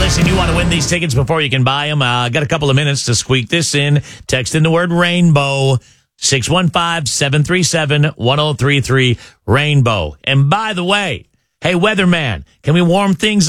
Listen, you want to win these tickets before you can buy them? Got a couple of minutes to squeak this in. Text in the word rainbow, 615-737-1033, rainbow. And by the way, hey, weatherman, can we warm things